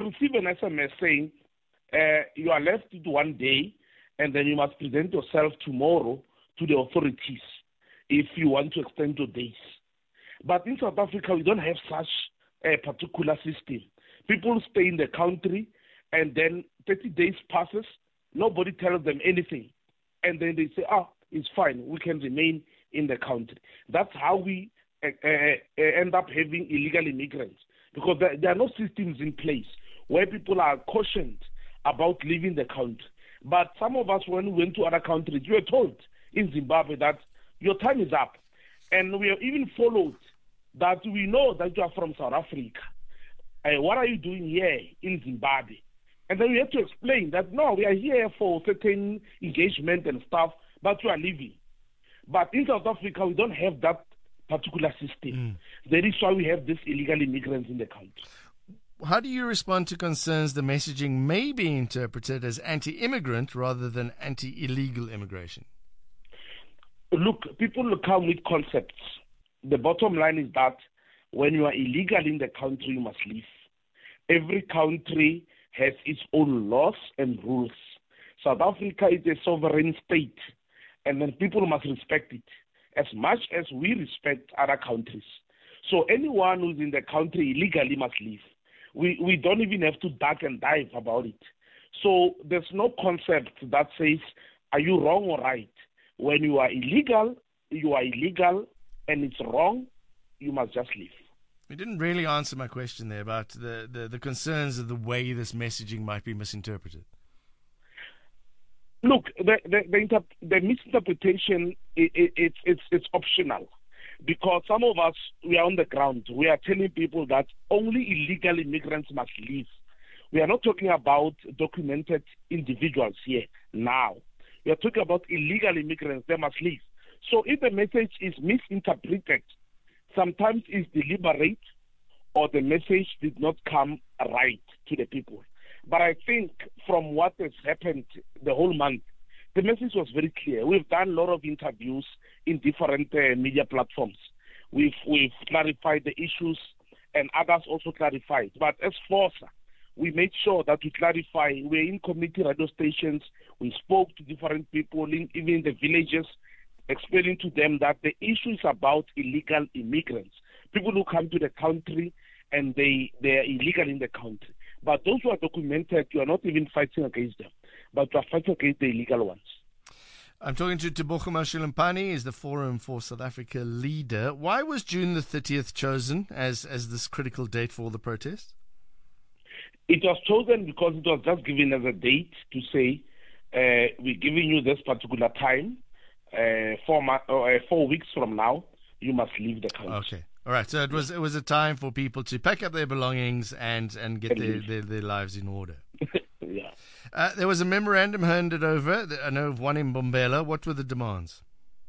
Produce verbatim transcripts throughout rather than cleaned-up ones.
receive an S M S saying uh, you are left with one day and then you must present yourself tomorrow to the authorities if you want to extend your days. But in South Africa, we don't have such a particular system. People stay in the country and then thirty days passes, nobody tells them anything. And then they say, ah, it's fine, we can remain in the country. That's how we uh, uh, end up having illegal immigrants, because there, there are no systems in place where people are cautioned about leaving the country. But some of us, when we went to other countries, we were told in Zimbabwe that your time is up. And we have even followed that we know that you are from South Africa. Uh, what are you doing here in Zimbabwe? And then we have to explain that, no, we are here for certain engagement and stuff, but you are leaving. But in South Africa, we don't have that particular system. Mm. That is why we have these illegal immigrants in the country. How do you respond to concerns the messaging may be interpreted as anti-immigrant rather than anti-illegal immigration? Look, people come with concepts. The bottom line is that when you are illegal in the country, you must leave. Every country has its own laws and rules. South Africa is a sovereign state, and then people must respect it as much as we respect other countries. So anyone who's in the country illegally must leave. We we don't even have to duck and dive about it. So there's no concept that says, are you wrong or right? When you are illegal, you are illegal, and it's wrong, you must just leave. You didn't really answer my question there about the, the, the concerns of the way this messaging might be misinterpreted. Look, the the, the, inter- the misinterpretation, it, it, it's, it's, it's optional. Because some of us, we are on the ground. We are telling people that only illegal immigrants must leave. We are not talking about documented individuals here now. We are talking about illegal immigrants. They must leave. So if the message is misinterpreted, sometimes it's deliberate or the message did not come right to the people. But I think from what has happened the whole month, the message was very clear. We've done a lot of interviews in different uh, media platforms. We've, we've clarified the issues and others also clarified. But as FOSA, we made sure that we clarify. We're in community radio stations. We spoke to different people, in, even in the villages, explaining to them that the issue is about illegal immigrants, people who come to the country and they, they are illegal in the country. But those who are documented, you are not even fighting against them, but you are fighting against the illegal ones. I'm talking to Tebogo Mashulampane, is the Forum for South Africa leader. Why was June the thirtieth chosen as, as this critical date for the protest? It was chosen because it was just given as a date to say, uh, we're giving you this particular time, uh, four, ma- uh, four weeks from now, you must leave the country. Okay. All right, so it was it was a time for people to pack up their belongings and, and get their, their, their lives in order. Yeah. Uh, there was a memorandum handed over, I know of one in Mbombela. What were the demands?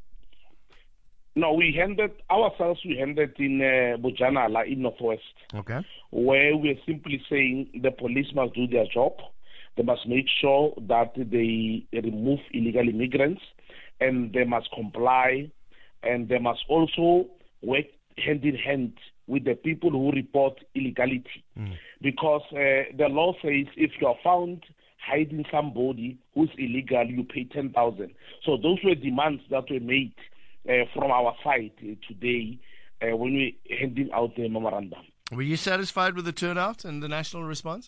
No, we handed, ourselves, we handed in uh, Bojanala in Northwest. Okay. Where we're simply saying the police must do their job. They must make sure that they remove illegal immigrants and they must comply and they must also work hand in hand with the people who report illegality. Mm. Because uh, the law says if you are found hiding somebody who's illegal, you pay ten thousand. So those were demands that were made uh, from our side uh, today uh, when we handing out the memorandum. Were you satisfied with the turnout and the national response?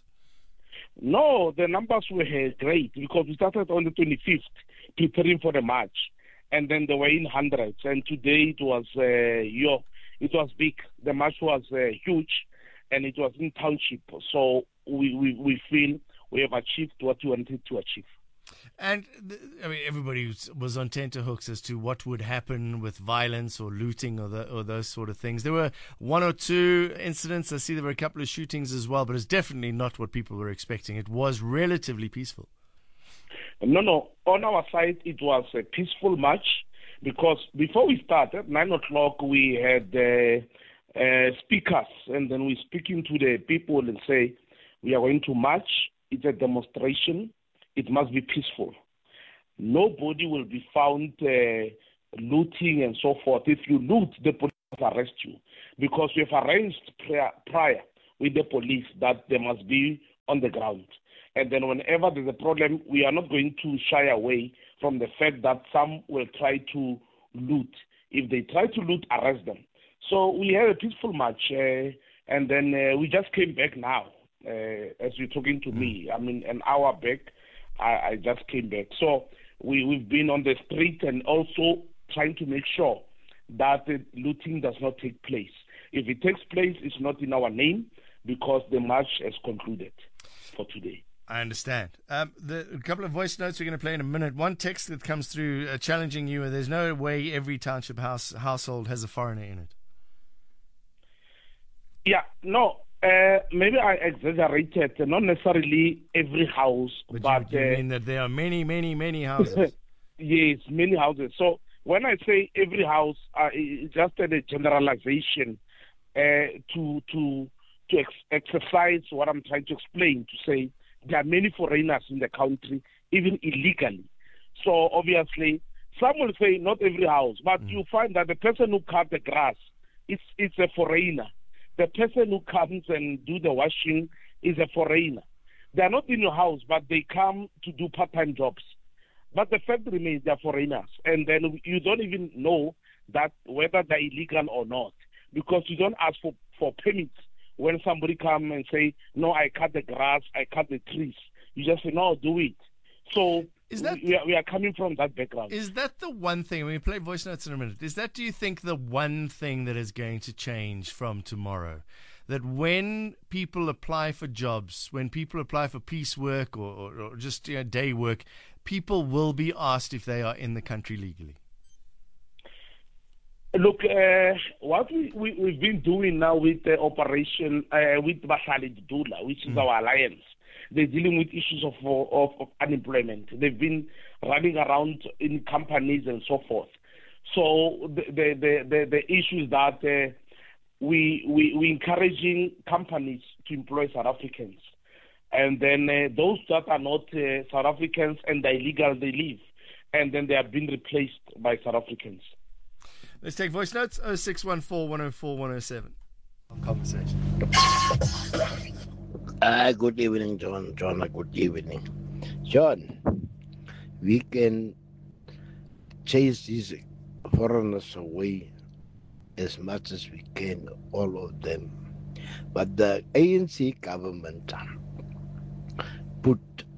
No, the numbers were uh, great because we started on the twenty-fifth preparing for the march, and then they were in hundreds. And today it was uh, your It was big. The march was uh, huge, and it was in township. So we, we, we feel we have achieved what we wanted to achieve. And, I mean, everybody was on tenterhooks as to what would happen with violence or looting or, the, or those sort of things. There were one or two incidents. I see there were a couple of shootings as well, but it's definitely not what people were expecting. It was relatively peaceful. No, no. On our side, it was a peaceful march. Because before we started, nine o'clock, we had uh, uh, speakers, and then we speaking to the people and say, we are going to march. It's a demonstration. It must be peaceful. Nobody will be found uh, looting and so forth. If you loot, the police will arrest you. Because we have arranged prior, prior with the police that there must be on the ground. And then whenever there's a problem, we are not going to shy away from the fact that some will try to loot. If they try to loot, arrest them. So we had a peaceful march, uh, and then uh, we just came back now, uh, as you're talking to me. I mean, an hour back, I, I just came back. So we, we've been on the street and also trying to make sure that the looting does not take place. If it takes place, it's not in our name because the march has concluded for today. I understand. Um, the, a couple of voice notes we're going to play in a minute. One text that comes through uh, challenging you, there's no way every township house household has a foreigner in it. Yeah, no, uh, maybe I exaggerated. Not necessarily every house, but, but you, you uh, mean that there are many, many, many houses. Yes, many houses. So when I say every house, uh, it's just a generalization uh, to to to ex- exercise what I'm trying to explain. To say there are many foreigners in the country, even illegally. So obviously, some will say not every house, but mm. you find that the person who cut the grass, it's it's a foreigner. The person who comes and do the washing is a foreigner. They are not in your house, but they come to do part-time jobs. But the fact remains they are foreigners. And then you don't even know that whether they're illegal or not, because you don't ask for, for permits when somebody come and say, no, I cut the grass, I cut the trees. You just say, no, do it. So is that, we, are, we are coming from that background. Is that the one thing, when we play voice notes in a minute, is that, do you think, the one thing that is going to change from tomorrow? That when people apply for jobs, when people apply for piece work or, or, or just you know, day work, people will be asked if they are in the country legally? Look, uh, what we, we, we've been doing now with the operation, uh, with Bahlali Dula, which is mm. our alliance, they're dealing with issues of, of, of unemployment. They've been running around in companies and so forth. So the the the, the, the issue is that uh, we we we encouraging companies to employ South Africans, and then uh, those that are not uh, South Africans and they're illegal, they leave, and then they are being replaced by South Africans. Let's take voice notes. oh six one four, one oh four, one oh seven. Conversation. Uh, good evening, John. John, good evening. John, we can chase these foreigners away as much as we can, all of them. But the A N C government put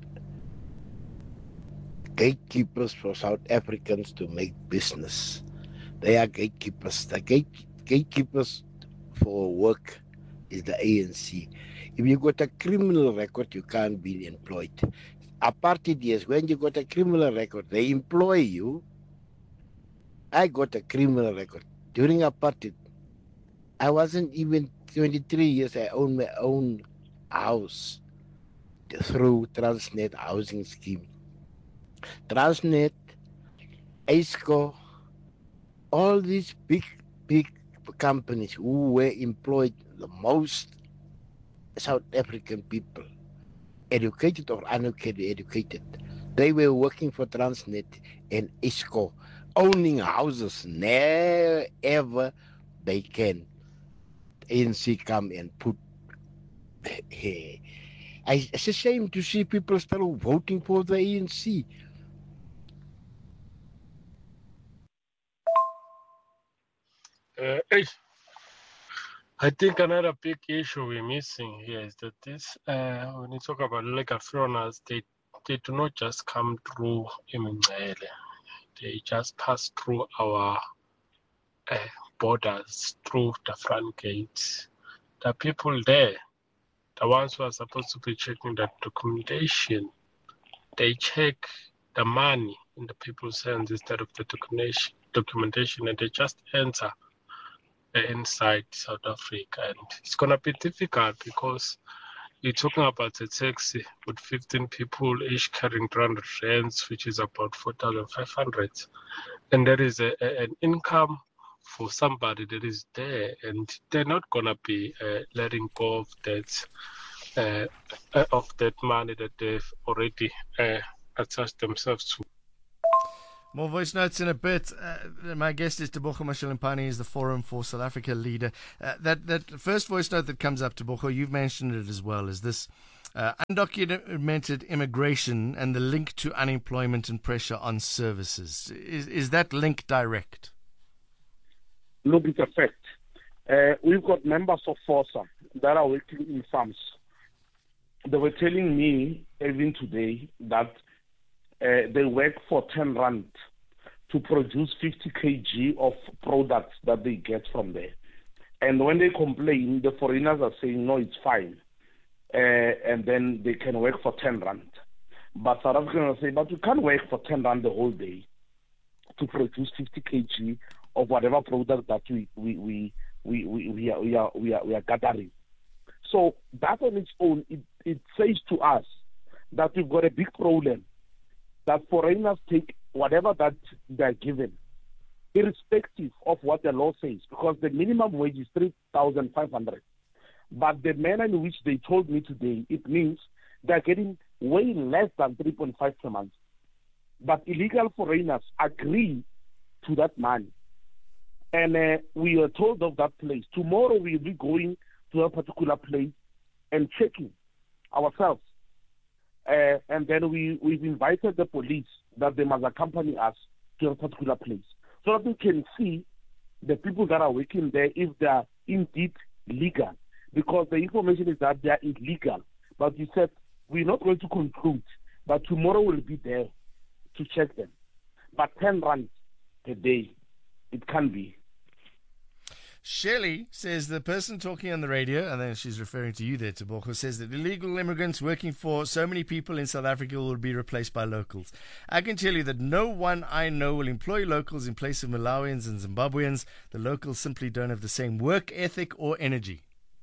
gatekeepers for South Africans to make business. They are gatekeepers. The gate, gatekeepers for work is the A N C. If you got a criminal record, you can't be employed. Apartheid, yes, when you got a criminal record, they employ you. I got a criminal record. During apartheid, I wasn't even twenty-three years, I owned my own house through Transnet housing scheme. Transnet, ASCO, all these big, big companies who were employed the most South African people, educated or uneducated, they were working for Transnet and ISCO, owning houses. Never ever they can A N C come and put. Hey, it's a shame to see people still voting for the A N C. Uh, hey. I think another big issue we're missing here is that this, uh, when you talk about legal foreigners, they, they do not just come through Imingele. They just pass through our uh, borders, through the front gates. The people there, the ones who are supposed to be checking the documentation, they check the money in the people's hands instead of the documentation, documentation and they just enter inside South Africa, and it's gonna be difficult because you're talking about a taxi with fifteen people each carrying three hundred rands, which is about four thousand five hundred, and there is a, a, an income for somebody that is there, and they're not gonna be uh, letting go of that uh, of that money that they've already uh, attached themselves to. More voice notes in a bit. Uh, my guest is Tebogo Mashalimpane, is the Forum for South Africa leader. Uh, that that first voice note that comes up, Tebogo, you've mentioned it as well, is this Uh, undocumented immigration and the link to unemployment and pressure on services. Is, is that link direct? Look, it's a fact. Uh, we've got members of FOSA that are working in farms. They were telling me, even today, that uh, they work for ten rand to produce fifty kilograms of products that they get from there. And when they complain, the foreigners are saying, no, it's fine. Uh, and then they can work for ten rand. But South Africans will say, but you can't work for ten rand the whole day to produce fifty kilograms of whatever product that we we we we we, we, are, we, are, we, are, we are gathering. So that on its own, it, it says to us that we've got a big problem, that foreigners take whatever that they're given, irrespective of what the law says, because the minimum wage is three thousand five hundred. But the manner in which they told me today, it means they're getting way less than three point five per month. But illegal foreigners agree to that money. And uh, we are told of that place. Tomorrow we'll be going to a particular place and checking ourselves. Uh, and then we, we've invited the police that they must accompany us to a particular place so that we can see the people that are working there if they are indeed legal. Because the information is that they are illegal. But you said we're not going to conclude, but tomorrow we'll be there to check them. But ten rand a day, it can be. Shelley says the person talking on the radio, and then she's referring to you there, Tebogo, says that illegal immigrants working for so many people in South Africa will be replaced by locals. I can tell you that no one I know will employ locals in place of Malawians and Zimbabweans. The locals simply don't have the same work ethic or energy.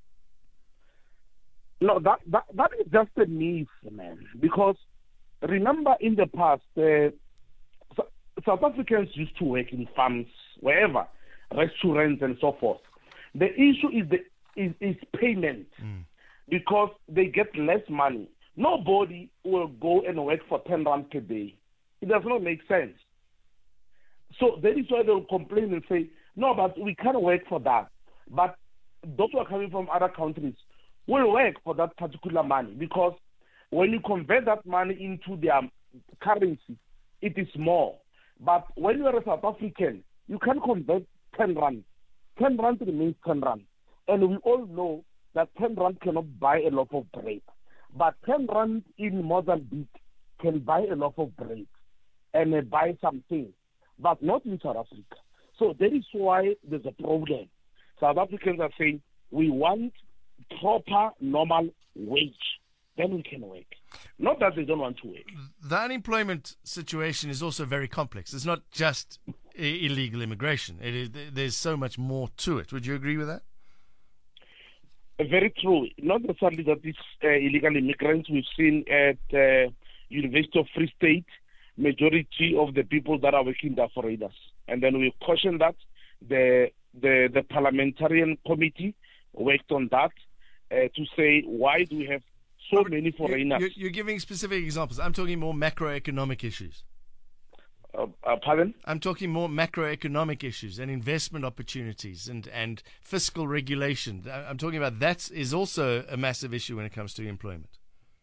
No, that, that, that is just a myth, man. Because remember in the past, uh, South Africans used to work in farms, wherever, restaurants and so forth. The issue is the is, is payment mm. because they get less money. Nobody will go and work for ten rand per day. It does not make sense. So that is why they'll complain and say, no, but we can't work for that. But those who are coming from other countries will work for that particular money, because when you convert that money into their currency, it is more. But when you are a South African, you can convert ten rand. ten rand remains ten rand. And we all know that ten rand cannot buy a loaf of bread. But ten rand in Mozambique can buy a loaf of bread and uh, buy something, but not in South Africa. So that is why there's a problem. South Africans are saying, we want proper, normal wage. Then we can work. Not that they don't want to work. The unemployment situation is also very complex. It's not just I- illegal immigration. It is, there's so much more to it. Would you agree with that? Very true. Not necessarily that these uh, illegal immigrants we've seen at uh, University of Free State, majority of the people that are working there are foreigners. And then we caution that. The, the, the parliamentarian committee worked on that uh, to say, why do we have so many foreigners? You're, you're giving specific examples. I'm talking more macroeconomic issues. Uh, uh, pardon? I'm talking more macroeconomic issues and investment opportunities and, and fiscal regulation. I'm talking about that is also a massive issue when it comes to employment.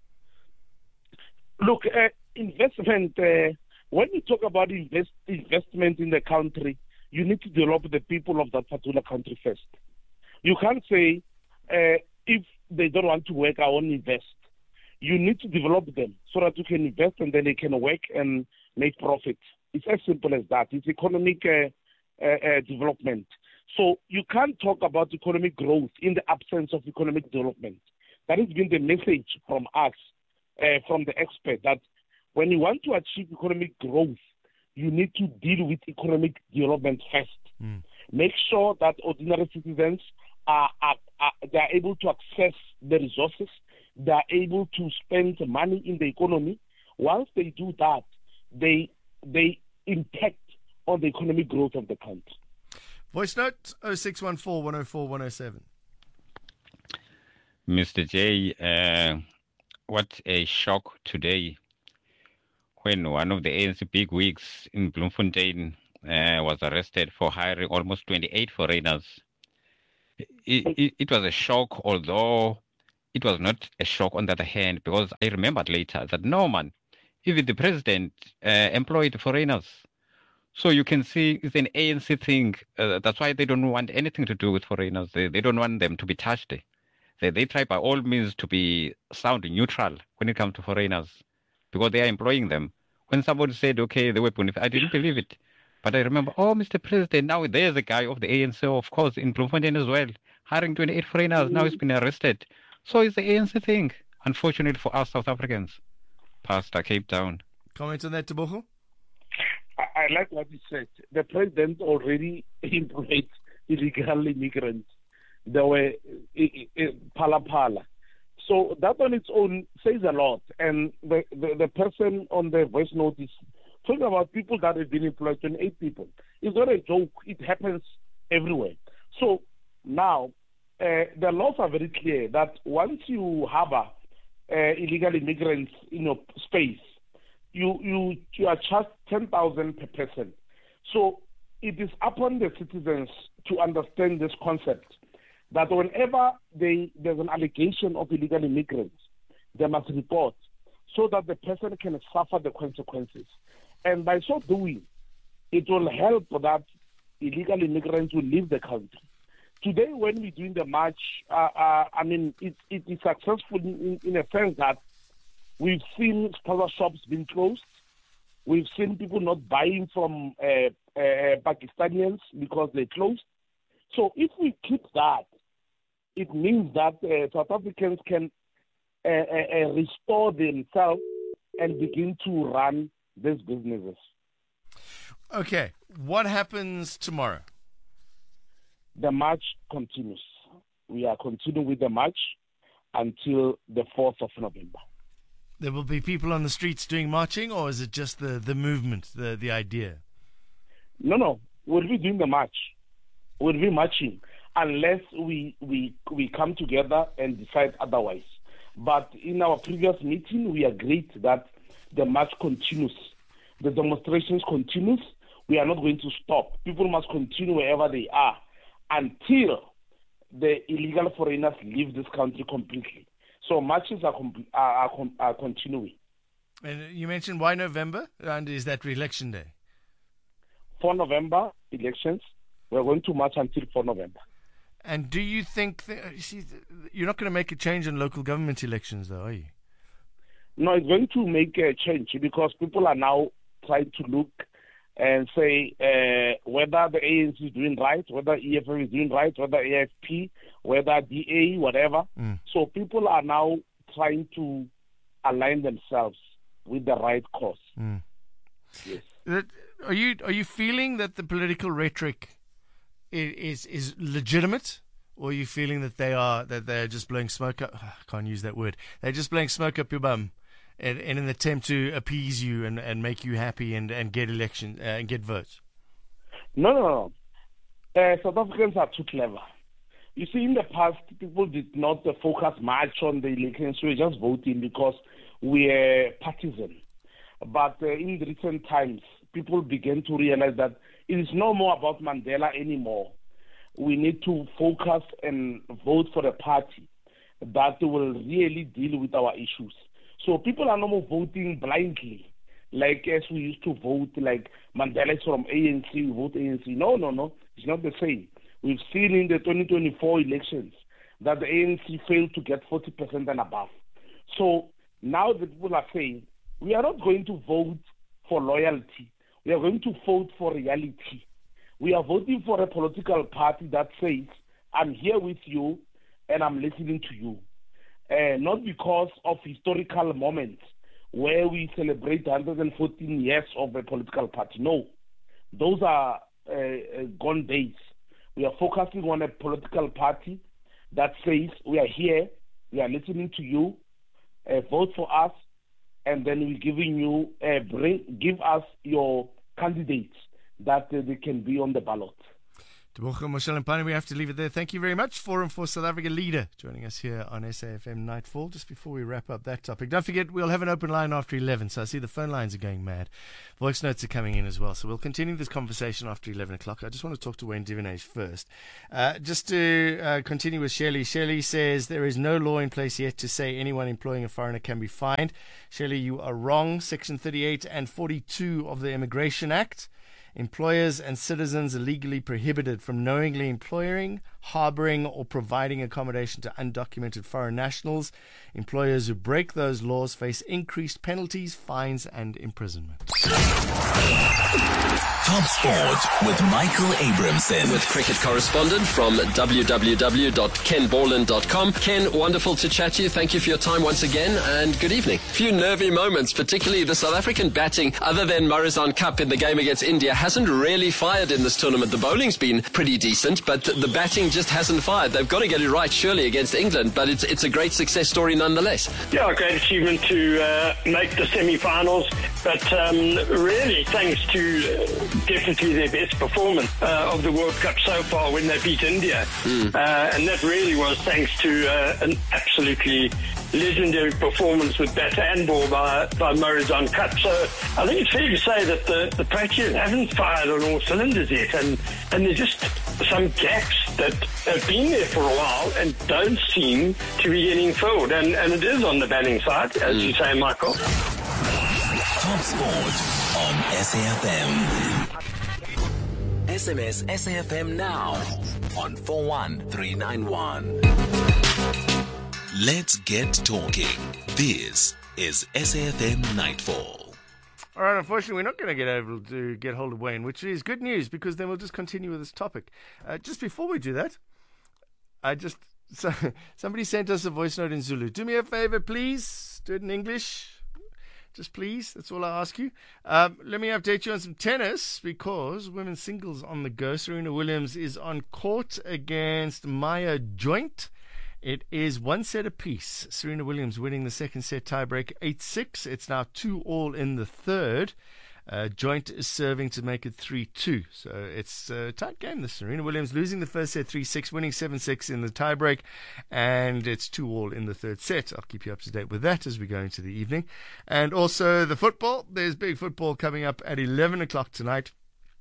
Look, uh, investment, uh, when you talk about invest, investment in the country, you need to develop the people of that particular country first. You can't say, uh, if they don't want to work, I won't invest. You need to develop them so that you can invest and then they can work and make profit. It's as simple as that. It's economic uh, uh, uh, development. So you can't talk about economic growth in the absence of economic development. That has been the message from us, uh, from the expert, that when you want to achieve economic growth, you need to deal with economic development first. Mm. Make sure that ordinary citizens are, are, are they are able to access the resources. They are able to spend money in the economy. Once they do that, they they impact on the economic growth of the country. Voice note oh six one four, one oh four, one oh seven. Mister J, uh, what a shock today when one of the A N C bigwigs in Bloemfontein uh, was arrested for hiring almost twenty-eight foreigners. It, it, it was a shock, although it was not a shock on the other hand, because I remembered later that no man, even the president, uh, employed foreigners. So you can see it's an A N C thing. Uh, that's why they don't want anything to do with foreigners. They, they don't want them to be touched. They, they try by all means to be sound neutral when it comes to foreigners, because they are employing them. When somebody said, okay, they were bonified, I didn't believe it. But I remember, oh, Mister President, now there's a guy of the A N C, of course, in Bloemfontein as well, hiring twenty-eight foreigners. Now he's been arrested. So it's the A N C thing, unfortunately for us South Africans. Pastor Cape Town. Comment on that, Tebogo? I, I like what you said. The president already employed illegal immigrants. They were pala pala. So that on its own says a lot. And the, the, the person on the voice note is talking about people that have been employed, twenty-eight people. It's not a joke. It happens everywhere. So now, uh, the laws are very clear that once you harbor uh, illegal immigrants in your space, you you you are charged ten thousand per person. So it is upon the citizens to understand this concept, that whenever they, there's an allegation of illegal immigrants, they must report so that the person can suffer the consequences. And by so doing, it will help that illegal immigrants will leave the country. Today, when we're doing the march, uh, uh, I mean, it, it is successful in, in a sense that we've seen sponsor shops being closed. We've seen people not buying from uh, uh, Pakistanians because they closed. So if we keep that, it means that uh, South Africans can uh, uh, restore themselves and begin to run these businesses. Okay, what happens tomorrow? The march continues. We are continuing with the march until the fourth of November. There will be people on the streets doing marching, or is it just the, the movement, the, the idea? No, no. We'll be doing the march. We'll be marching unless we, we, we come together and decide otherwise. But in our previous meeting, we agreed that the march continues. The demonstrations continues. We are not going to stop. People must continue wherever they are until the illegal foreigners leave this country completely. So marches are, com- are, are, are continuing. And you mentioned why November? And is that re-election day? For November elections, we're going to march until for November. And do you think, that, you see, you're not going to make a change in local government elections, though, are you? No, it's going to make a change because people are now trying to look and say uh, whether the A N C is doing right, whether E F F is doing right, whether A F P, whether D A, whatever. Mm. So people are now trying to align themselves with the right cause. Mm. Yes. Are you are you feeling that the political rhetoric is is legitimate, or are you feeling that they are that they're just blowing smoke up? I can't use that word. They're just blowing smoke up your bum, in, in an attempt to appease you and, and make you happy and, and get election uh, and get votes? No, no, no. Uh, South Africans are too clever. You see, in the past, people did not uh, focus much on the elections. We were just voting because we are partisan. But uh, in recent times, people began to realize that it is no more about Mandela anymore. We need to focus and vote for a party that will really deal with our issues. So people are no more voting blindly, like as we used to vote, like Mandela is from A N C, we vote A N C. No, no, no, it's not the same. We've seen in the twenty twenty-four elections that the A N C failed to get forty percent and above. So now the people are saying, we are not going to vote for loyalty. We are going to vote for reality. We are voting for a political party that says, I'm here with you and I'm listening to you. Uh, not because of historical moments where we celebrate one hundred fourteen years of a political party. No, those are uh, uh, gone days. We are focusing on a political party that says, we are here, we are listening to you, uh, vote for us, and then we're giving you, uh, bring, give us your candidates that uh, they can be on the ballot. Tebogo Moshalempane, we have to leave it there. Thank you very much. Forum for South Africa leader joining us here on S A F M Nightfall. Just before we wrap up that topic, don't forget we'll have an open line after eleven, so I see the phone lines are going mad. Voice notes are coming in as well, so we'll continue this conversation after eleven o'clock. I just want to talk to Wayne Divinage first. Uh, just to uh, continue with Shirley. Shirley says there is no law in place yet to say anyone employing a foreigner can be fined. Shirley, you are wrong. Section thirty-eight and forty-two of the Immigration Act. Employers and citizens are legally prohibited from knowingly employing, harboring, or providing accommodation to undocumented foreign nationals. Employers who break those laws face increased penalties, fines, and imprisonment. Top Sport with Michael Abramson. With cricket correspondent from w w w dot ken borland dot com. Ken, wonderful to chat to you. Thank you for your time once again, and good evening. Few nervy moments, particularly the South African batting, other than Marizanne Cup in the game against India, hasn't really fired in this tournament. The bowling's been pretty decent, but the batting just hasn't fired. They've got to get it right, surely, against England, but it's it's a great success story nonetheless. Yeah, great achievement to uh, make the semi-finals, but um, really thanks to uh, definitely their best performance uh, of the World Cup so far when they beat India. Mm. Uh, and that really was thanks to uh, an absolutely legendary performance with bat and ball by, by Marizanne Cup. So I think it's fair to say that the, the Patriots haven't fired on all cylinders yet, and, and there's just some gaps that have been there for a while and don't seem to be getting filled. And, and it is on the batting side, as mm. you say, Michael. Top Sport on S A F M. S M S S A F M now on four one three nine one. Let's get talking. This is S A F M Nightfall. All right, unfortunately, we're not going to get able to get hold of Wayne, which is good news because then we'll just continue with this topic. Uh, just before we do that, I just so, somebody sent us a voice note in Zulu. Do me a favor, please. Do it in English. Just please, that's all I ask you. Um, let me update you on some tennis because women's singles on the go. Serena Williams is on court against Maya Joint. It is one set apiece. Serena Williams winning the second set tiebreak eight six. It's now two all in the third. Uh, Joint is serving to make it three two. So it's a tight game, this. Serena Williams losing the first set three six, winning seven six in the tiebreak, and it's two all in the third set. I'll keep you up to date with that as we go into the evening. And also the football. There's big football coming up at eleven o'clock tonight.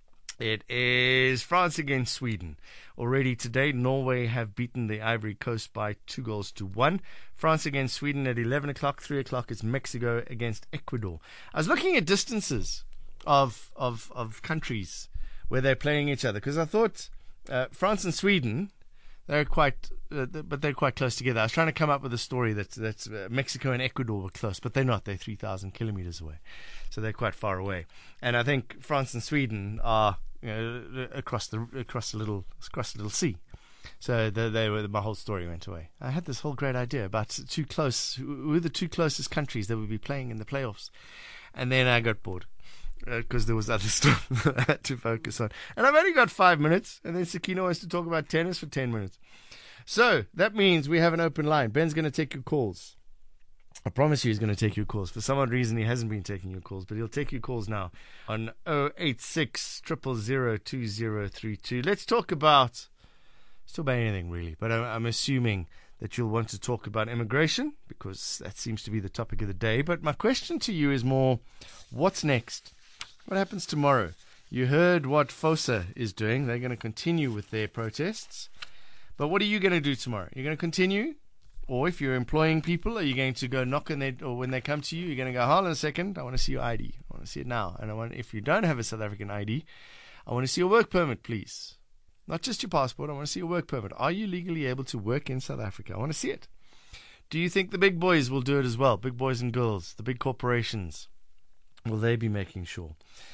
It is France against Sweden. Already today, Norway have beaten the Ivory Coast by two goals to one. France against Sweden at eleven o'clock. three o'clock is Mexico against Ecuador. I was looking at distances of of of countries where they're playing each other because I thought uh, France and Sweden, they're quite, uh, but they're quite close together. I was trying to come up with a story that that uh, Mexico and Ecuador were close, but they're not. They're three thousand kilometers away, so they're quite far away. And I think France and Sweden are, you know, across the across the little across the little sea. So they, they were, my whole story went away. I had this whole great idea about two close, who are the two closest countries that would be playing in the playoffs, and then I got bored because uh, there was other stuff that I had to focus on. And I've only got five minutes, and then Sakina wants to talk about tennis for ten minutes. So that means we have an open line. Ben's going to take your calls. I promise you he's going to take your calls. For some odd reason, he hasn't been taking your calls, but he'll take your calls now on oh eight six, zero zero zero, two zero three two. Let's talk about, let's talk about anything really, but I'm, I'm assuming that you'll want to talk about immigration because that seems to be the topic of the day. But my question to you is more, what's next? What happens tomorrow? You heard what FOSA is doing. They're going to continue with their protests. But what are you going to do tomorrow? You're going to continue? Or if you're employing people, are you going to go knock on their, or when they come to you, you're going to go, hold on a second, I want to see your I D. I want to see it now. And I want, if you don't have a South African I D, I want to see your work permit, please. Not just your passport, I want to see your work permit. Are you legally able to work in South Africa? I want to see it. Do you think the big boys will do it as well? Big boys and girls, the big corporations, will they be making sure?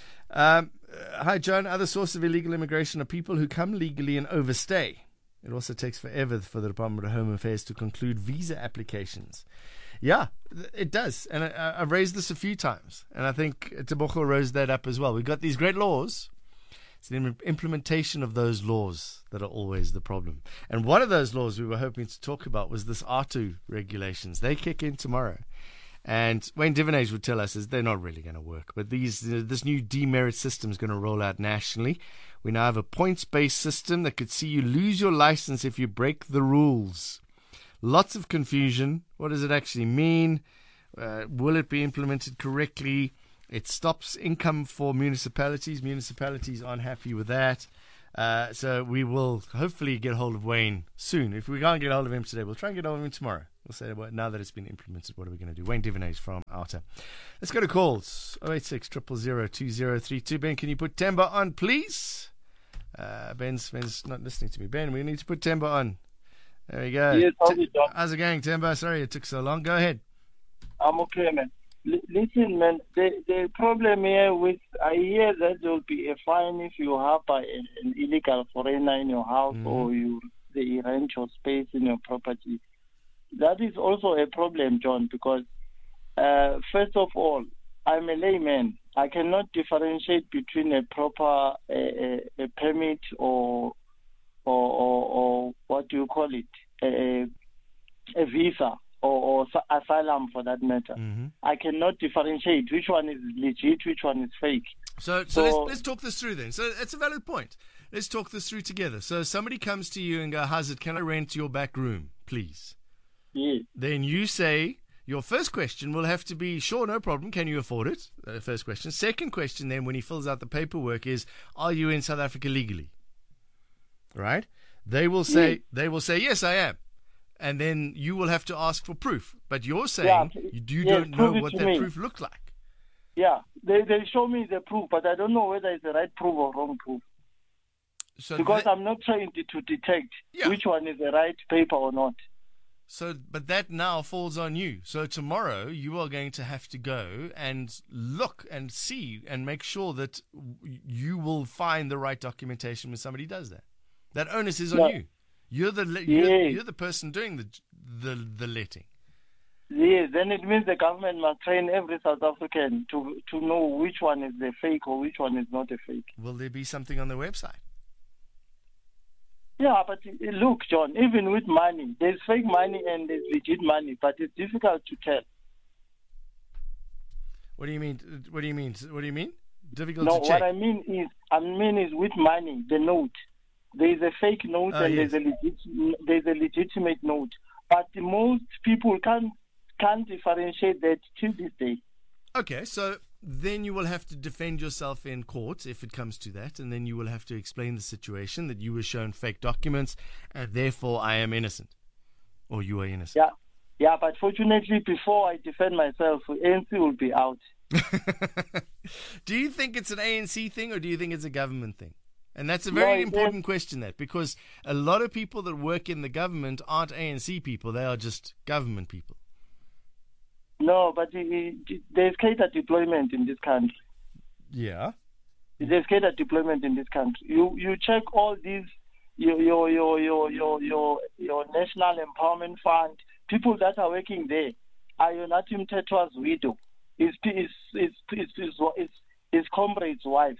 Um, uh, hi, John. Other source of illegal immigration are people who come legally and overstay. It also takes forever for the Department of Home Affairs to conclude visa applications. Yeah, it does. And I, I've raised this a few times. And I think Tebogo rose that up as well. We've got these great laws. It's the implementation of those laws that are always the problem. And one of those laws we were hoping to talk about was this A R T U regulations. They kick in tomorrow. And Wayne Divenage would tell us is they're not really going to work. But these uh, this new demerit system is going to roll out nationally. We now have a points-based system that could see you lose your license if you break the rules. Lots of confusion. What does it actually mean? Uh, will it be implemented correctly? It stops income for municipalities. Municipalities aren't happy with that. Uh, so we will hopefully get hold of Wayne soon. If we can't get hold of him today, we'll try and get hold of him tomorrow. We'll say, well, now that it's been implemented, what are we going to do? Wayne Divenage from Outer. Let's go to calls. oh eight six, zero zero zero, two zero three two. Ben, can you put Temba on, please? Uh, Ben's, Ben's not listening to me. Ben, we need to put Temba on. There we go. Yes, T- how's it going, Temba? Sorry it took so long. Go ahead. I'm okay, man. L- listen, man, the, the problem here with, I hear that there will be a fine if you have a, an illegal foreigner in your house mm. or you they rent your space in your property. That is also a problem, John, because uh, first of all, I'm a layman. I cannot differentiate between a proper a, a, a permit or, or or or what do you call it, a, a visa or, or asylum for that matter. Mm-hmm. I cannot differentiate which one is legit, which one is fake. So, so, So- let's, let's talk this through then. So it's a valid point. Let's talk this through together. So somebody comes to you and go, Hazard, can I rent your back room, please? Yes. Then you say, your first question will have to be, sure, no problem, can you afford it? Uh, first question. Second question then, when he fills out the paperwork, is, are you in South Africa legally? Right? They will say, Yes. they will say, yes, I am. And then you will have to ask for proof. But you're saying Yeah, you, you yes, don't know prove it what to that me. proof looked like. Yeah, they they show me the proof, but I don't know whether it's the right proof or wrong proof. So Because that- I'm not trying to, to detect Yeah. which one is the right paper or not. So, but that now falls on you. So tomorrow you are going to have to go and look and see and make sure that w- you will find the right documentation when somebody does that. That onus is on Yeah. you. You're the le- you're, Yeah. you're the person doing the the the letting. Yes, then it means the government must train every South African to to know which one is the fake or which one is not a fake. Will there be something on the website? Yeah, but uh, look, John, even with money, there's fake money and there's legit money, but it's difficult to tell. What do you mean? What do you mean? What do you mean? Difficult No, to check. what I mean is, I mean is with money, the note. There's a fake note Ah, and yes. there's a legit, there's a legitimate note, but most people can't can't differentiate that till this day. Okay, so then you will have to defend yourself in court if it comes to that, and then you will have to explain the situation that you were shown fake documents, and therefore I am innocent, or you are innocent. Yeah, yeah, but fortunately, before I defend myself, A N C will be out. Do you think it's an A N C thing, or do you think it's a government thing? And that's a No, very it important is- question, that, because a lot of people that work in the government aren't A N C people, they are just government people. No, but it, it, there's cater deployment in this country. Yeah. There's cater deployment in this country. You you check all these your your your your your your, your National Empowerment Fund. People that are working there are Yonatim Tetwa's widow. His his his his his, his, his comrades' wives.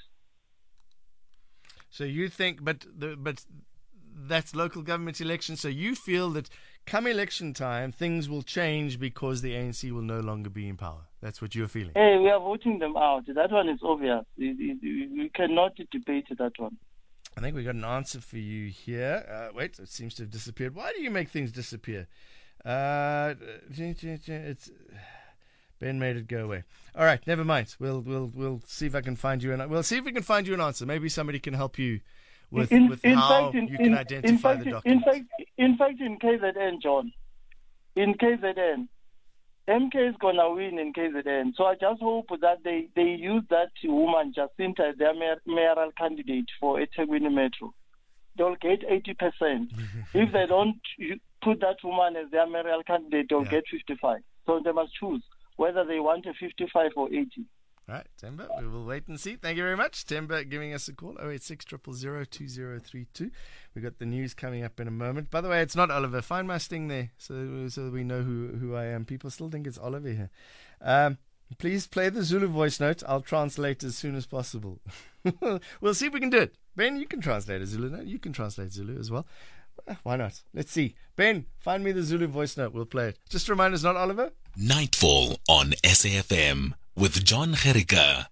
So you think, but the, but that's local government elections. So you feel that come election time, things will change because the A N C will no longer be in power. That's what you're feeling. Hey, we are voting them out. That one is obvious. We, we, we cannot debate that one. I think we got an answer for you here. Uh, wait, it seems to have disappeared. Why do you make things disappear? Uh, it's Ben made it go away. All right, never mind. We'll we'll we'll see if I can find you an we'll see if we can find you an answer. Maybe somebody can help you with, in, with in how fact, in, you can in, identify in fact, the in documents. fact, in fact, in K Z N, John, in K Z N, M K is gonna win in K Z N. So I just hope that they, they use that woman Jacinta as their mayor, mayoral candidate for eThekwini Metro. They'll get eighty percent. If they don't you- put that woman as their mayoral candidate, they'll Yeah. get fifty-five. So they must choose whether they want a fifty-five or eighty. All right, Temba, we will wait and see. Thank you very much. Temba giving us a call, oh eight six, zero zero zero, two zero three two. We've got the news coming up in a moment. By the way, it's not Oliver. Find my sting there so so we know who, who I am. People still think it's Oliver here. Um, please play the Zulu voice note. I'll translate as soon as possible. We'll see if we can do it. Ben, you can translate a Zulu note. You can translate Zulu as well. Why not? Let's see. Ben, find me the Zulu voice note. We'll play it. Just a reminder, it's not Oliver. Nightfall on S A F M with John Gericke.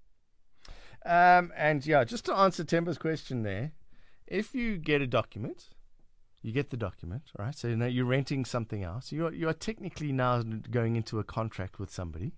Um, and yeah, just to answer Temba's question there, if you get a document, you get the document, right? So now you're renting something else. You are, you are technically now going into a contract with somebody.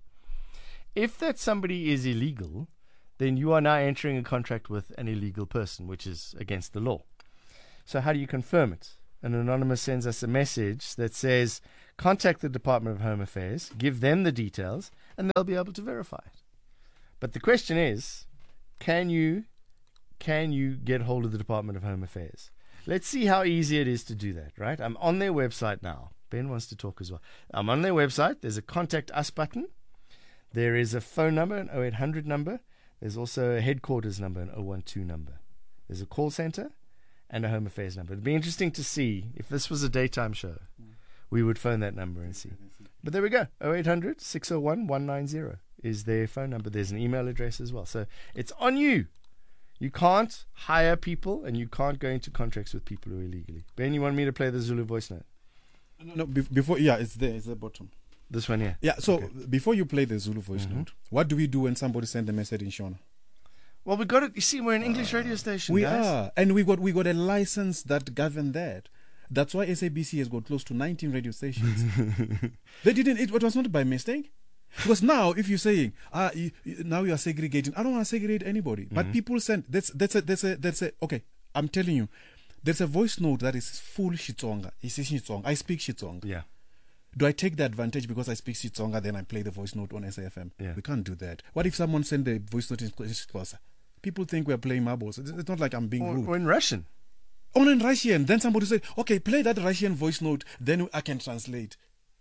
If that somebody is illegal, then you are now entering a contract with an illegal person, which is against the law. So how do you confirm it? An anonymous sends us a message that says, contact the Department of Home Affairs, give them the details, and they'll be able to verify it. But the question is, can you, can you get hold of the Department of Home Affairs? Let's see how easy it is to do that, right? I'm on their website now. Ben wants to talk as well. I'm on their website. There's a contact us button. There is a phone number, an oh eight hundred number. There's also a headquarters number, an oh one two number. There's a call center and a Home Affairs number. It'd be interesting to see if this was a daytime show. We would phone that number and see. But there we go. oh eight hundred, six oh one, one nine oh is their phone number. There's an email address as well. So it's on you. You can't hire people and you can't go into contracts with people who are illegally. Ben, you want me to play the Zulu voice note? No, no be- before, yeah, it's there. It's the bottom. This one here? Yeah, so okay. Before you play the Zulu voice mm-hmm. note, what do we do when somebody sends a message in Shona? Well, we got it. You see, we're an English uh, radio station, We guys. are. And we got we got a license that govern that. That's why S A B C has got close to nineteen radio stations. They didn't, it, it was not by mistake. Because now, if you're saying, ah, you, you, now you are segregating, I don't want to segregate anybody. Mm-hmm. But people send, that's, that's a, that's a, that's a, okay, I'm telling you, there's a voice note that is full Xitsonga. It's Xitsonga. I speak Xitsonga. Yeah. Do I take the advantage because I speak Xitsonga, then I play the voice note on S A F M? Yeah. We can't do that. What if someone send the voice note in Xhosa? People think we're playing marbles. It's, it's not like I'm being or, rude. Or in Russian. Or in Russian. Then somebody said, okay, play that Russian voice note, then I can translate.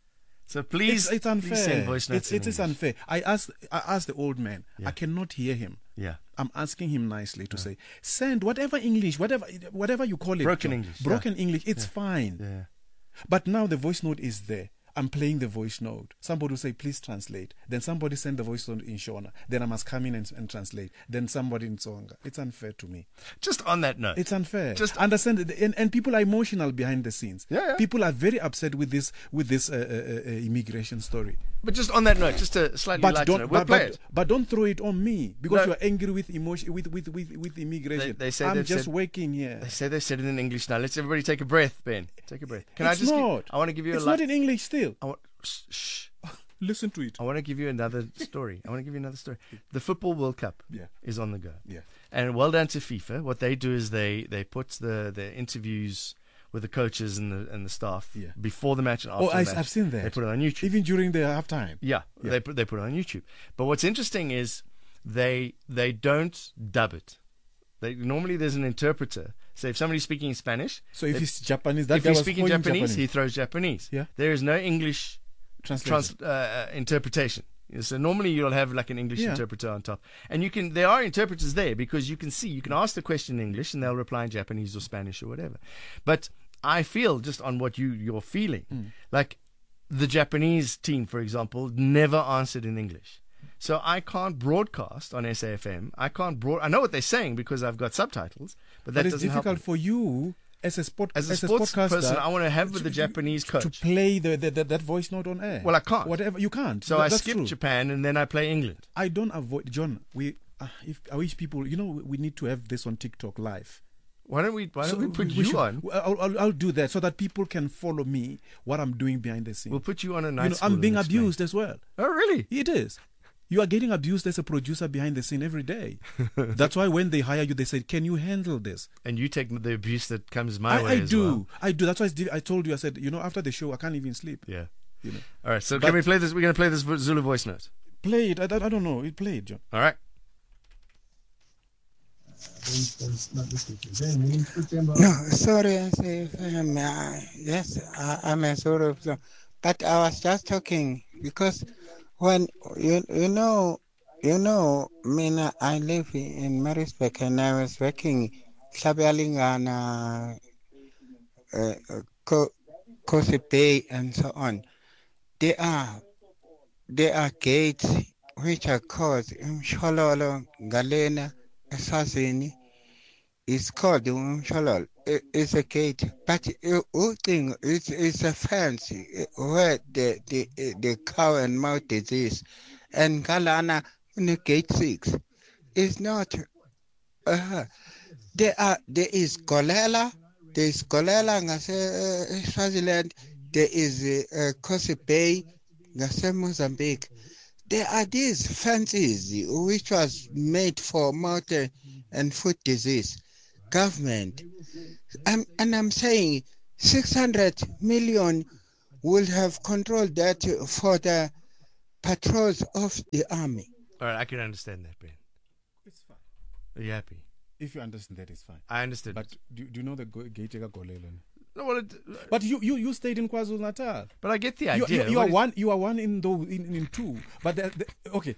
So please, it's, it's unfair. Please send voice notes. It's, it is unfair. I asked, I asked the old man. Yeah. I cannot hear him. Yeah. I'm asking him nicely to yeah. say, send whatever English, whatever, whatever you call it. Broken English. Broken yeah. English. It's yeah. fine. Yeah. But now the voice note is there. I'm playing the voice note. Somebody will say, please translate. Then somebody send the voice note in Shona. Then I must come in and, and translate. Then somebody in Tsonga. It's unfair to me. Just on that note. It's unfair. Just understand it. And, and people are emotional behind the scenes. Yeah, yeah. People are very upset with this with this uh, uh, uh, immigration story. But just on that note, just a slightly but lighter don't, note. We'll but, play but, it. But don't throw it on me because no. you're angry with emotion with with, with, with immigration. They, they say I'm just said, working here. They say they said it in English now. Let's everybody take a breath, Ben. Take a breath. Can it's I just not. Give, I want to give you it's a It's not in English still. I want, shh. Listen to it. I want to give you another story. I want to give you another story. The Football World Cup yeah. is on the go. Yeah. And well done to FIFA. What they do is they, they put the, the interviews with the coaches and the and the staff yeah. before the match and after oh, the I, match. I've seen that. They put it on YouTube. Even during the halftime. Yeah, yeah. they put they put it on YouTube. But what's interesting is they they don't dub it. They normally there's an interpreter. So if somebody's speaking Spanish, so if they, he's Japanese, that if guy he's was speaking Japanese, Japanese, he throws Japanese. Yeah, there is no English trans, uh, interpretation. So normally you'll have like an English yeah. interpreter on top, and you can. There are interpreters there because you can see you can ask the question in English and they'll reply in Japanese or Spanish or whatever. But I feel just on what you you're feeling, mm. like the Japanese team, for example, never answered in English. So I can't broadcast on S A F M. I can't broad. I know what they're saying because I've got subtitles, but that but it's doesn't difficult help for you as a sport as a as sports a sportscaster, person. I want to have with to, the Japanese coach to play the, the, the that voice note on air. Well, I can't. Whatever you can't. So that, I that's skip true. Japan and then I play England. I don't avoid John. We uh, if I wish people, you know, we need to have this on TikTok live. Why don't we? Why don't so we put we you should, on? I'll, I'll, I'll do that so that people can follow me what I'm doing behind the scenes. We'll put you on a night. You know, I'm being abused as well. Oh, really? It is. You are getting abused as a producer behind the scene every day. That's why when they hire you, they say, "Can you handle this?" And you take the abuse that comes my I, way. I as do. Well. I do. That's why I told you. I said, you know, after the show, I can't even sleep. Yeah. You know. All right. So but can we play this? We're going to play this Zulu voice note. Play it. I, I, I don't know. It played, John. All right. No, sorry, I say, um, uh, yes, I, I'm a sort of, but I was just talking because when you you know you know, Mina, I live in Maritzburg and I was working Hlabalingana, uh, Kosi Bay and so on. There are there are gates which are called Mshololo, Galena, Eswazini, it's called Umshalal. It, it's a gate, but the whole thing is it's a fence where the the the cow and mouth disease, and Galana in the gate six is not. Uh, there are there is Golela, there is Golela ngase Swaziland, there is uh, Kosi Bay, ngase Mozambique. There are these fences which was made for mouth and foot disease. Government, I'm, and I'm saying six hundred million will have controlled that for the patrols of the army. All right, I can understand that, Ben. It's fine. Are you happy? If you understand that, it's fine. I understood. But do, do you know the Gaitega Golelan? No, well, it, but you, you, you stayed in KwaZulu Natal. But I get the You, idea. you, you are is, one. You are one in those in, in two. But the, the, okay.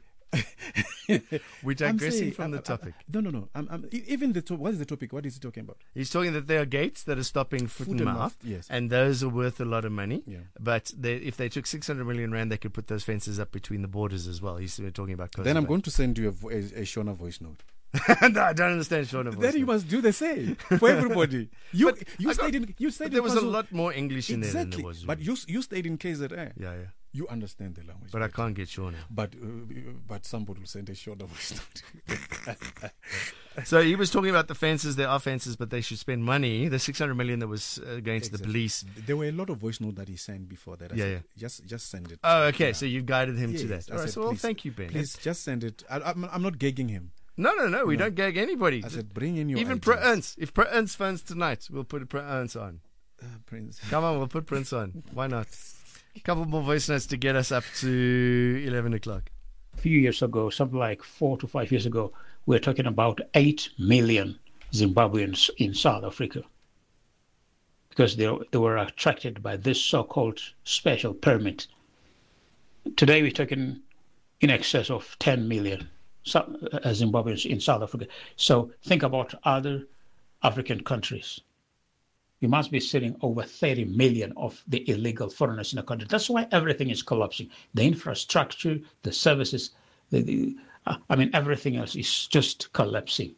We're digressing saying, from I'm, the I'm, topic. no, no, no. I'm, I'm, even the to- what is the topic? What is he talking about? He's talking that there are gates that are stopping foot, Foot and and mouth, mouth, yes. and those are worth a lot of money. Yeah. But they, if they took six hundred million rand, they could put those fences up between the borders as well. He's talking about. Then I'm going to send you a, vo- a, a Shona voice note. No, I don't understand Shona voice Then note. you must do the same for everybody. You But you I stayed got- in you stayed but in there was a KwaZulu- lot more English in there than exactly. there was. But you you stayed in K Z A. Yeah, yeah. You understand the language. But I can't get Shona. But uh, but somebody will send a Shona voice note. So he was talking about the fences. There are fences, but they should spend money. The six hundred million that was uh, going to the Exactly. police. There were a lot of voice notes that he sent before that. I Yeah, said, yeah. Just just send it. Oh, okay. Yeah. So you guided him to Yes, that. I All right. said, So well, please- thank you, Ben. Please just send it. I, I'm, I'm not gagging him. No, no, no. We No. don't gag anybody. I said, bring in your Even ideas. Pro Ernst. If Pro Ernst phones tonight, we'll put Pro Ernst on. Uh, Prince. Come on, we'll put Prince on. Why not? A couple more voice notes to get us up to eleven o'clock. A few years ago, something like four to five years ago, we were talking about eight million Zimbabweans in South Africa because they, they were attracted by this so-called special permit. Today, we're talking in excess of ten million Zimbabweans in South Africa. So think about other African countries. You must be sitting over thirty million of the illegal foreigners in the country. That's why everything is collapsing. The infrastructure, the services, the, the, uh, I mean, everything else is just collapsing.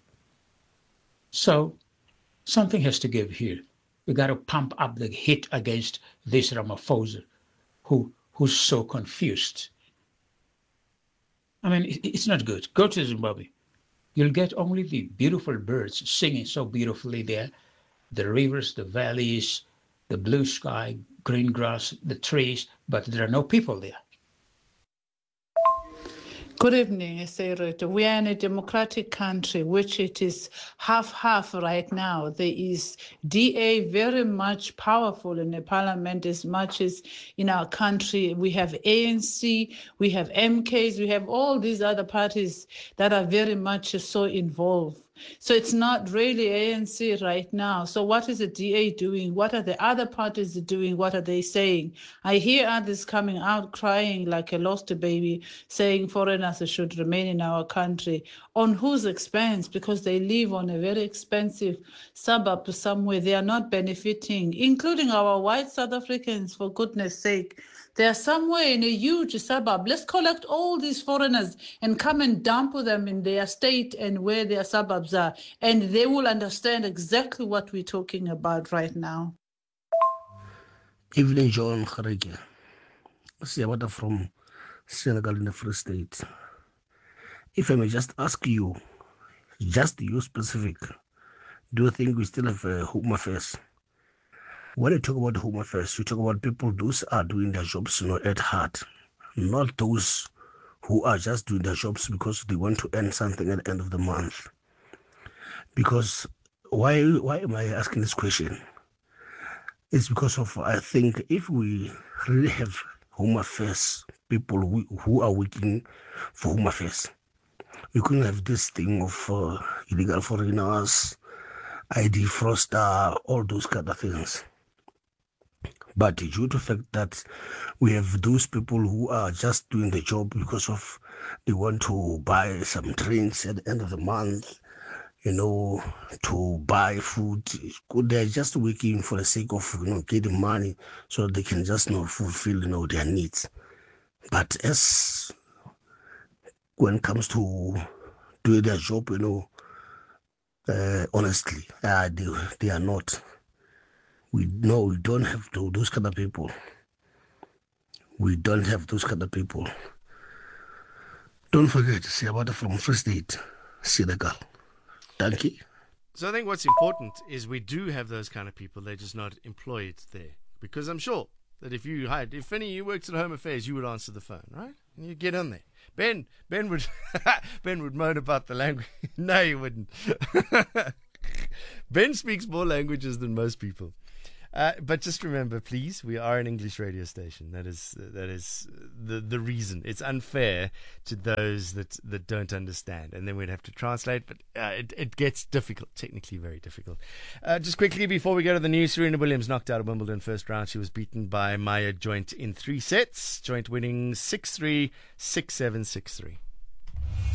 So something has to give here. We got to pump up the hit against this Ramaphosa, who who's so confused. I mean, it, it's not good. Go to Zimbabwe. You'll get only the beautiful birds singing so beautifully there. The rivers, the valleys, the blue sky, green grass, the trees, but there are no people there. Good evening, Esayreto. We are in a democratic country, which it is half-half right now. There is D A very much powerful in the parliament as much as in our country. We have A N C, we have M Ks, we have all these other parties that are very much so involved. So it's not really A N C right now. So what is the D A doing? What are the other parties doing? What are they saying? I hear others coming out crying like a lost baby, saying foreigners should remain in our country. On whose expense? Because they live on a very expensive suburb somewhere. They are not benefiting, including our white South Africans, for goodness sake. They are somewhere in a huge suburb. Let's collect all these foreigners and come and dump them in their state and where their suburbs are, and they will understand exactly what we're talking about right now. Evening, John Kharege. Siyabata from Senegal in the Free State. If I may just ask you, just you specific, do you think we still have a Home Affairs? When you talk about Home Affairs, you talk about people those are doing their jobs, you know, at heart, not those who are just doing their jobs because they want to earn something at the end of the month. Because why why am I asking this question? It's because of, I think, if we really have Home Affairs people who, who are working for Home Affairs, we couldn't have this thing of uh, illegal foreigners, I D fraudster, all those kind of things. But due to the fact that we have those people who are just doing the job because of they want to buy some drinks at the end of the month, you know, to buy food, they're just working for the sake of, you know, getting money so they can just, you know, fulfill, you know, their needs. But as when it comes to doing their job, you know, Uh, honestly, uh, they, they are not. We no, we don't have to, those kind of people. We don't have those kind of people. Don't forget, Siabata from Free State, Senegal. Thank you. So I think what's important is we do have those kind of people. They're just not employed there. Because I'm sure that if you hired, if any you worked at Home Affairs, you would answer the phone, right? And you get on there. Ben, Ben would, Ben would moan about the language. No, he wouldn't. Ben speaks more languages than most people. Uh, but just remember, please, we are an English radio station. That is uh, that is the the reason. It's unfair to those that, that don't understand, and then we'd have to translate. But uh, it it gets difficult, technically very difficult. Uh, just quickly before we go to the news, Serena Williams knocked out of Wimbledon first round. She was beaten by Maya Joint in three sets. Joint winning six three, six seven, six three.